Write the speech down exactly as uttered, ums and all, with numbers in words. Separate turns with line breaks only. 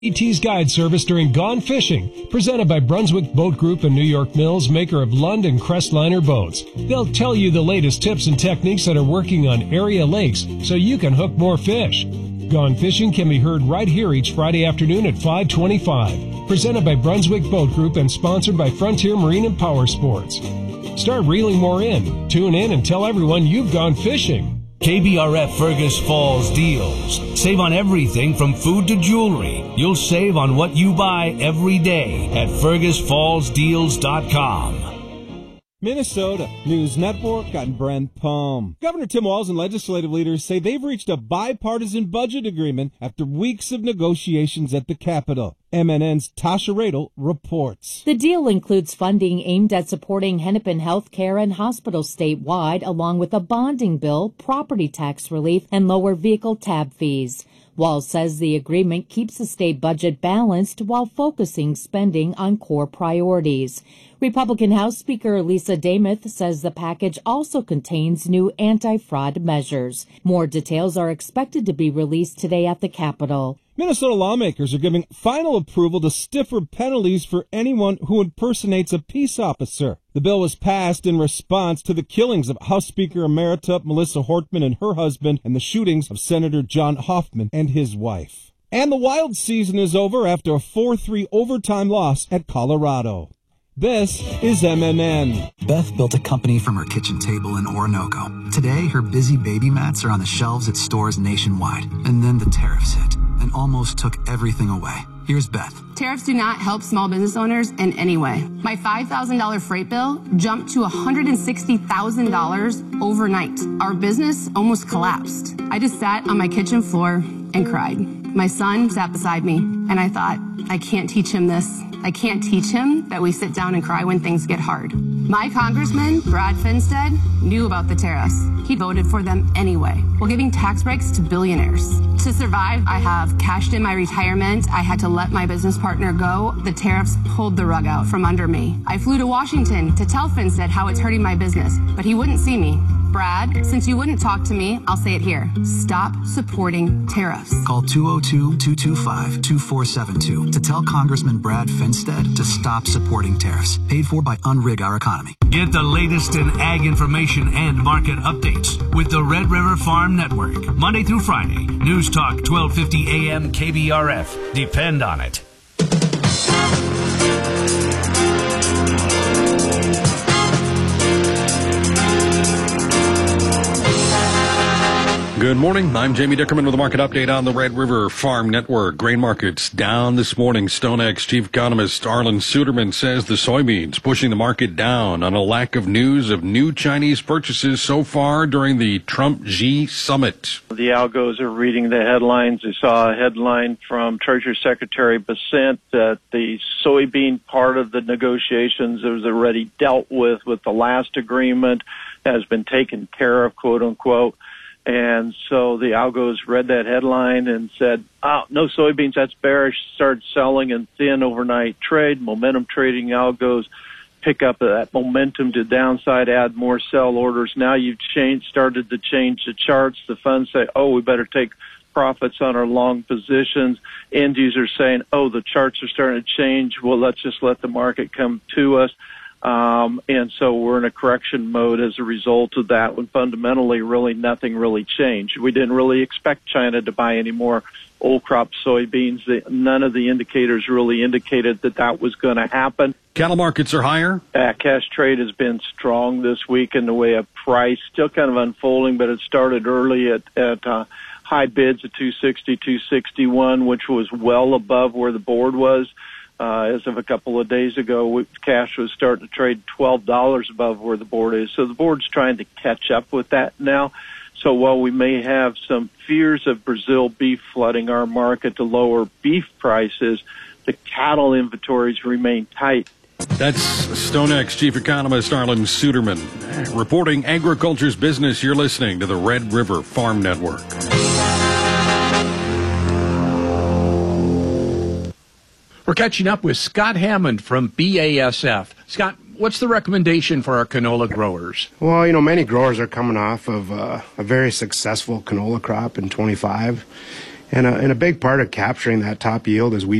A T's Guide Service during Gone Fishing, presented by Brunswick Boat Group and New York Mills, maker of Lund and Crestliner boats. They'll tell you the latest tips and techniques that are working on area lakes so you can hook more fish. Gone Fishing can be heard right here each Friday afternoon at five twenty-five. Presented by Brunswick Boat Group and sponsored by Frontier Marine and Power Sports. Start reeling more in. Tune in and tell everyone you've gone fishing.
K B R F Fergus Falls deals. Save on everything from food to jewelry. You'll save on what you buy every day at fergus falls deals dot com.
Minnesota News Network, I'm Brent Palm. Governor Tim Walz and legislative leaders say they've reached a bipartisan budget agreement after weeks of negotiations at the Capitol. M N N's Tasha Radel reports.
The deal includes funding aimed at supporting Hennepin Health Care and hospitals statewide, along with a bonding bill, property tax relief, and lower vehicle tab fees. Walz says the agreement keeps the state budget balanced while focusing spending on core priorities. Republican House Speaker Lisa Demuth says the package also contains new anti-fraud measures. More details are expected to be released today at the Capitol.
Minnesota lawmakers are giving final approval to stiffer penalties for anyone who impersonates a peace officer. The bill was passed in response to the killings of House Speaker Emerita Melissa Hortman and her husband and the shootings of Senator John Hoffman and his wife. And the Wild season is over after a four three overtime loss at Colorado. This is M N N.
Beth built a company from her kitchen table in Orinoco. Today, her busy baby mats are on the shelves at stores nationwide. And then the tariffs hit and almost took everything away. Here's Beth.
Tariffs do not help small business owners in any way. My five thousand dollars freight bill jumped to one hundred sixty thousand dollars overnight. Our business almost collapsed. I just sat on my kitchen floor and cried. My son sat beside me, and I thought, I can't teach him this. I can't teach him that we sit down and cry when things get hard. My congressman, Brad Finstead, knew about the tariffs. He voted for them anyway, while giving tax breaks to billionaires. To survive, I have cashed in my retirement. I had to let my business partner go. The tariffs pulled the rug out from under me. I flew to Washington to tell Finstead how it's hurting my business, but he wouldn't see me. Brad, since you wouldn't talk to me, I'll say it here. Stop supporting tariffs.
Call two oh two, two two five, two four seven two to tell Congressman Brad Finstead to stop supporting tariffs. Paid for by Unrig Our Economy.
Get the latest in ag information and market updates with the Red River Farm Network. Monday through Friday. News Talk twelve fifty A M K B R F. Depend on it.
Good morning. I'm Jamie Dickerman with a market update on the Red River Farm Network. Grain markets down this morning. StoneX chief economist Arlen Suderman says the soybeans pushing the market down on a lack of news of new Chinese purchases so far during the Trump-Xi summit.
The algos are reading the headlines. I saw a headline from Treasury Secretary Bessent that the soybean part of the negotiations that was already dealt with with the last agreement has been taken care of, quote unquote. And so the algos read that headline and said, oh, no soybeans, that's bearish, started selling in thin overnight trade. Momentum trading algos pick up that momentum to downside, add more sell orders. Now you've changed, started to change the charts. The funds say, oh, we better take profits on our long positions. End users saying, oh, the charts are starting to change. Well, let's just let the market come to us. Um, and so we're in a correction mode as a result of that, when fundamentally really nothing really changed. We didn't really expect China to buy any more old crop soybeans. None of the indicators really indicated that that was going to happen.
Cattle markets are higher.
Uh, cash trade has been strong this week in the way of price, still kind of unfolding, but it started early at, at uh, high bids at two sixty, two sixty-one, which was well above where the board was. Uh, as of a couple of days ago, we, cash was starting to trade twelve dollars above where the board is. So the board's trying to catch up with that now. So while we may have some fears of Brazil beef flooding our market to lower beef prices, the cattle inventories remain tight.
That's StoneX chief economist Arlen Suderman reporting agriculture's business. You're listening to the Red River Farm Network.
We're catching up with Scott Hammond from B A S F. Scott, what's the recommendation for our canola growers?
Well, you know, many growers are coming off of uh, a very successful canola crop in twenty-five. And a, and a big part of capturing that top yield is we